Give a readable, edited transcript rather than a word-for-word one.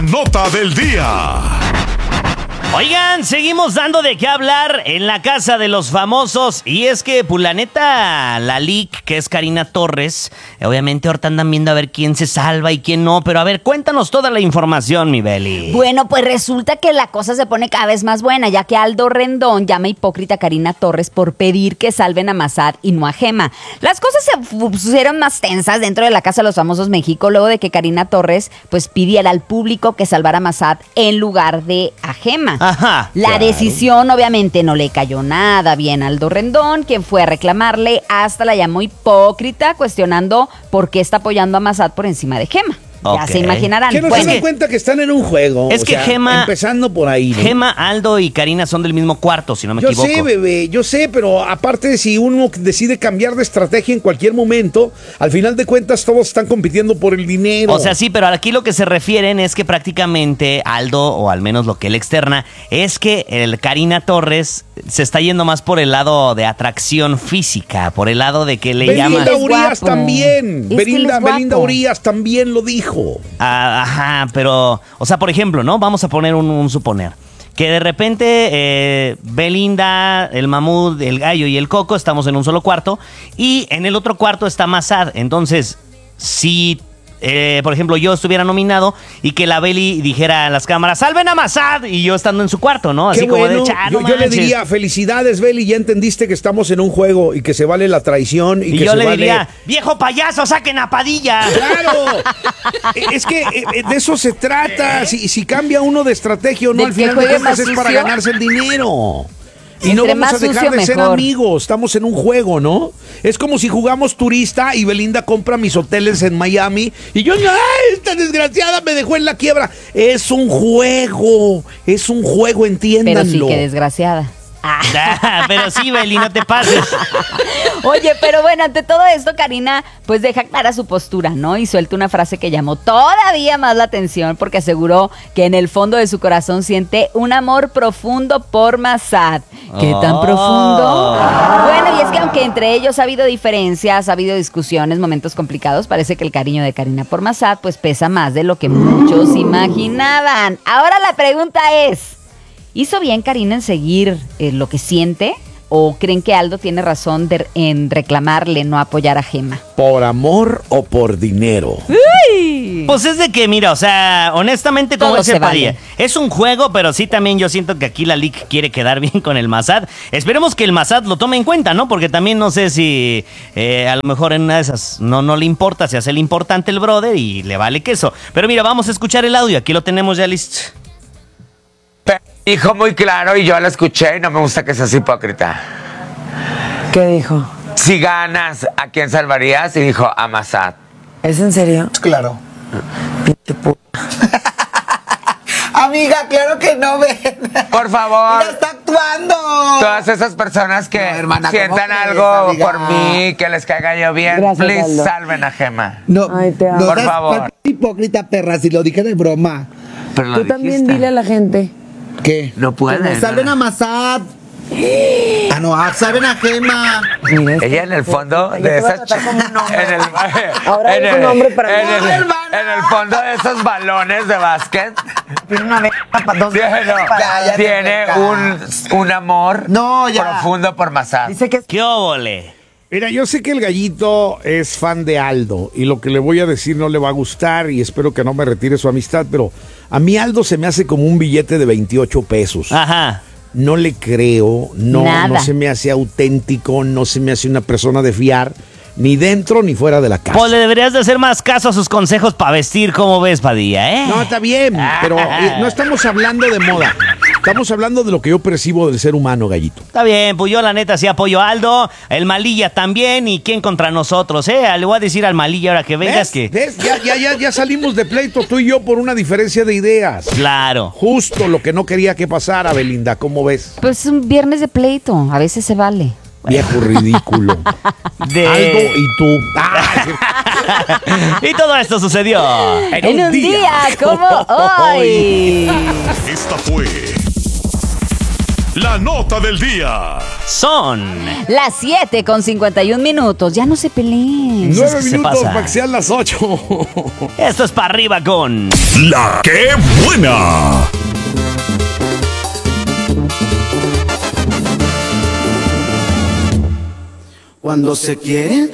Nota del día. Oigan, seguimos dando de qué hablar en la casa de los famosos. Y es que, pues la neta, la leak, que es Karina Torres, obviamente ahorita andan viendo a ver quién se salva y quién no. Pero a ver, cuéntanos toda la información, mi Beli. Bueno, pues resulta que la cosa se pone cada vez más buena, ya que Aldo Rendón llama hipócrita a Karina Torres por pedir que salven a Massad y no a Gema. Las cosas se pusieron más tensas dentro de la casa de los famosos México, luego de que Karina Torres pues pidiera al público que salvara a Massad en lugar de a Gema. Ajá. La decisión obviamente no le cayó nada bien a Aldo Rendón, quien fue a reclamarle, hasta la llamó hipócrita, cuestionando por qué está apoyando a Massad por encima de Gema. Ya se imaginarán. Que no se dan cuenta que están en un juego. Es que Gema... Empezando por ahí, ¿no? Gema, Aldo y Karina son del mismo cuarto, si no me equivoco. Yo sé, bebé, yo sé, pero aparte si uno decide cambiar de estrategia en cualquier momento, al final de cuentas todos están compitiendo por el dinero. O sea, sí, pero aquí lo que se refieren es que prácticamente Aldo, o al menos lo que él externa, es que el Karina Torres se está yendo más por el lado de atracción física, por el lado de que le llama... Belinda Urias también. Belinda Urias también lo dijo. Ajá, pero, o sea, por ejemplo, ¿no? Vamos a poner un suponer. Que de repente Belinda, el Mamut, el Gallo y el Coco estamos en un solo cuarto y en el otro cuarto está Massad. Entonces, si... por ejemplo, yo estuviera nominado y que la Beli dijera a las cámaras, salven a Massad, y yo estando en su cuarto, ¿no? Así Qué como bueno. de Yo le diría, felicidades, Beli, ya entendiste que estamos en un juego y que se vale la traición. Y que yo se le vale... diría, viejo payaso, saquen a Padilla. ¡Claro! Es que de eso se trata. Si cambia uno de estrategia o no, al final de cuentas es para ganarse el dinero. Y no vamos a dejar de ser amigos, estamos en un juego, ¿no? Es como si jugamos turista y Belinda compra mis hoteles en Miami y yo, ¡ay, esta desgraciada me dejó en la quiebra! Es un juego, entiéndanlo. Pero sí, que desgraciada. Pero sí, Beli, no te pases. Oye, pero bueno, ante todo esto, Karina pues deja clara su postura, ¿no? Y suelta una frase que llamó todavía más la atención porque aseguró que en el fondo de su corazón siente un amor profundo por Massad. ¿Qué tan profundo? Bueno, y es que aunque entre ellos ha habido diferencias, ha habido discusiones, momentos complicados, parece que el cariño de Karina por Massad pues pesa más de lo que muchos imaginaban. Ahora la pregunta es, ¿hizo bien Karina en seguir lo que siente? ¿O creen que Aldo tiene razón en reclamarle no apoyar a Gema? ¿Por amor o por dinero? ¡Uy! Pues es de que, mira, o sea, honestamente, como dice Padilla, es un juego, pero sí también yo siento que aquí la leak quiere quedar bien con el Massad. Esperemos que el Massad lo tome en cuenta, ¿no? Porque también no sé si a lo mejor en una de esas no le importa, se hace el importante el brother y le vale queso. Pero mira, vamos a escuchar el audio, aquí lo tenemos ya listo. Dijo muy claro y yo la escuché y no me gusta que seas hipócrita. ¿Qué dijo? Si ganas, ¿a quién salvarías? Y dijo, a Massad. ¿Es en serio? Claro. Pinche puta. Amiga, claro que no, ven. Por favor. Mira, está actuando. Todas esas personas que No, hermana, sientan ¿cómo crees, algo amiga? por mí, que les caiga yo bien, Gracias, please, Aldo. salven a Gema. No, Ay, te amo. no Por seas favor. hipócrita, perra, si lo dije de broma. Pero lo Tú también dijiste. dile a la gente. ¿Qué? No pueden. Salven a Massad. Salven a Gema. Mira, Ella en el fondo Yo de te voy a esa tratar como un hombre. en el Ahora en es un el- hombre para en mí. el- No, hermana. en el fondo de esos balones de básquet tiene una vez para dos. Ya tiene te un amor No, ya. profundo por Massad. Dice que es ¿Qué óvole? Mira, yo sé que el Gallito es fan de Aldo y lo que le voy a decir no le va a gustar y espero que no me retire su amistad, pero a mí Aldo se me hace como un billete de 28 pesos. Ajá. No le creo, no se me hace auténtico, no se me hace una persona de fiar, ni dentro ni fuera de la casa. Pues le deberías de hacer más caso a sus consejos para vestir, ¿cómo ves, Padilla, eh? No, está bien, pero no estamos hablando de moda. Estamos hablando de lo que yo percibo del ser humano, Gallito. Está bien, pues yo la neta sí apoyo a Aldo, el Malilla también, y quién contra nosotros, Le voy a decir al Malilla ahora que vengas ¿Ves? Ya salimos de pleito tú y yo por una diferencia de ideas. Claro. Justo lo que no quería que pasara, Belinda, ¿cómo ves? Pues un viernes de pleito, a veces se vale. Viejo ridículo. Aldo y tú. Y todo esto sucedió En un día como hoy. Esta fue La nota del día. Son Las 7:51. Ya no se peleen. 9 que se minutos pasa. para que sean las 8. Esto es para arriba con La que buena. Cuando se quiere